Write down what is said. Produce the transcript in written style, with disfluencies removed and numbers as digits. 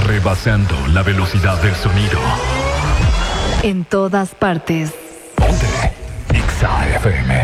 rebasando la velocidad del sonido. En todas partes. Ponte Exa FM.